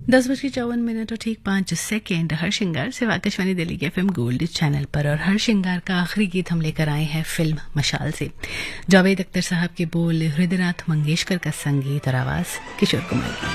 10:54 और ठीक 5 सेकेंड हर श्रृंगार से आकाशवाणी दिल्ली के FM गोल्ड चैनल पर। और हर श्रृंगार का आखिरी गीत हम लेकर आए हैं फिल्म मशाल से। जावेद अख्तर साहब के बोल, हृदयनाथ मंगेशकर का संगीत और आवाज किशोर कुमार की।